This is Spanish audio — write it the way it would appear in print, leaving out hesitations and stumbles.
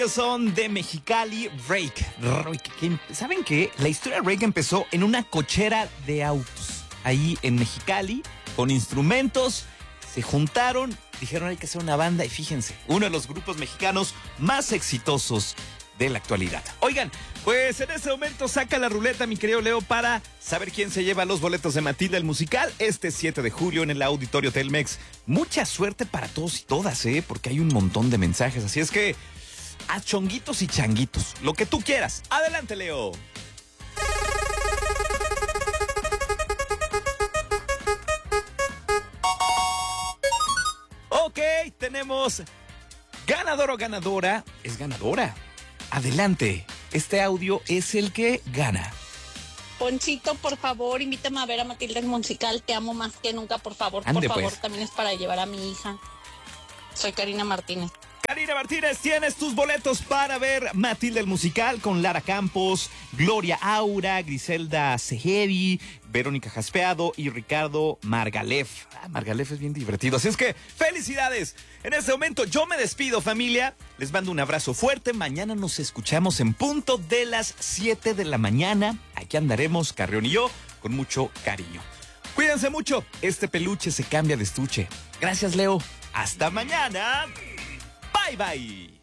Son de Mexicali, Rake. ¿Saben qué? La historia de Rake empezó en una cochera de autos. Ahí en Mexicali, con instrumentos, se juntaron, dijeron hay que hacer una banda y fíjense, uno de los grupos mexicanos más exitosos de la actualidad. Oigan, pues en este momento saca la ruleta, mi querido Leo, para saber quién se lleva los boletos de Matilda el musical este 7 de julio en el Auditorio Telmex. Mucha suerte para todos y todas, porque hay un montón de mensajes, así es que a chonguitos y changuitos, lo que tú quieras. Adelante, Leo. Ok, tenemos ganador o ganadora. Es ganadora. Adelante. Este audio es el que gana. Ponchito, por favor, invítame a ver a Matilda el musical. Te amo más que nunca, por favor. Ande, por favor, pues. también es para llevar a mi hija. Soy Karina Martínez. Karina Martínez, tienes tus boletos para ver Matilda el musical con Lara Campos, Gloria Aura, Griselda Segevi, Verónica Jaspeado y Ricardo Margalef. Margalef es bien divertido, así es que ¡felicidades! En este momento yo me despido, familia. Les mando un abrazo fuerte. Mañana nos escuchamos en punto de las 7 de la mañana. Aquí andaremos, Carrión y yo, con mucho cariño. Cuídense mucho. Este peluche se cambia de estuche. Gracias, Leo. Hasta mañana. Bye, bye.